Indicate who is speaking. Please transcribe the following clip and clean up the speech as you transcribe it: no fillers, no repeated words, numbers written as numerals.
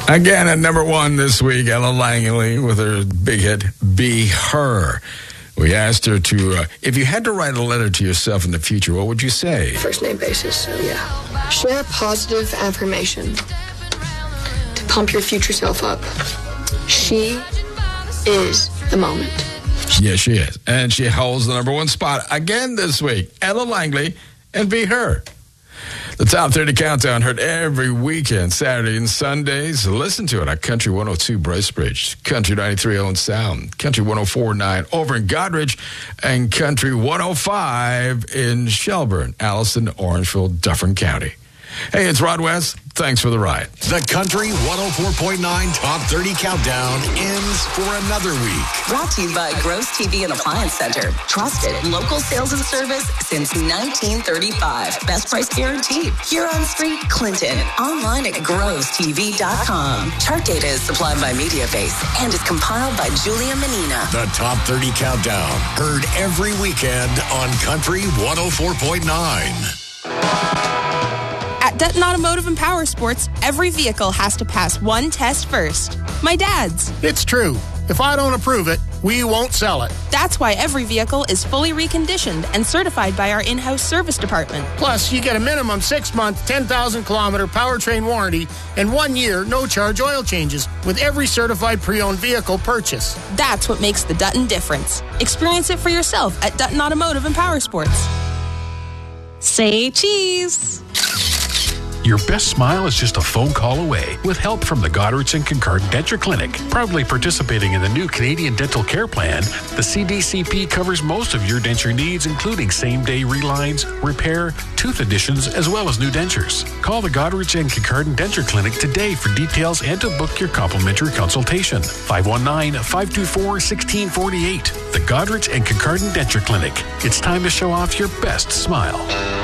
Speaker 1: Again, at number one this week, Ella Langley with her big hit, Be Her. We asked her to, if you had to write a letter to yourself in the future, what would you say?
Speaker 2: First name basis, so yeah. Share positive affirmation to pump your future self up. She is the moment.
Speaker 1: Yes, she is. And she holds the number one spot again this week. Ella Langley and Be Her. The Top 30 Countdown, heard every weekend, Saturday and Sundays. Listen to it on Country 102 Bracebridge, Country 93 Owen Sound, Country 104.9 over in Goderich, and Country 105 in Shelburne, Allison, Orangeville, Dufferin County. Hey, it's Rod West. Thanks for the ride.
Speaker 3: The Country 104.9 Top 30 Countdown ends for another week.
Speaker 4: Brought to you by Gross TV and Appliance Center. Trusted local sales and service since 1935. Best price guaranteed. Huron Street, Clinton. Online at grosstv.com. Chart data is supplied by Mediabase and is compiled by Julia Menina.
Speaker 3: The Top 30 Countdown, heard every weekend on Country 104.9.
Speaker 5: At Dutton Automotive and Power Sports, every vehicle has to pass one test first. My dad's.
Speaker 6: It's true. If I don't approve it, we won't sell it.
Speaker 5: That's why every vehicle is fully reconditioned and certified by our in-house service department.
Speaker 6: Plus, you get a minimum 6-month, 10,000-kilometer powertrain warranty and 1 year no-charge oil changes with every certified pre-owned vehicle purchase.
Speaker 5: That's what makes the Dutton difference. Experience it for yourself at Dutton Automotive and Power Sports. Say cheese.
Speaker 7: Your best smile is just a phone call away with help from the Goderich and Kincardine Denture Clinic. Proudly participating in the new Canadian Dental Care Plan, the CDCP covers most of your denture needs, including same-day relines, repair, tooth additions, as well as new dentures. Call the Goderich and Kincardine Denture Clinic today for details and to book your complimentary consultation. 519-524-1648. The Goderich and Kincardine Denture Clinic. It's time to show off your best smile.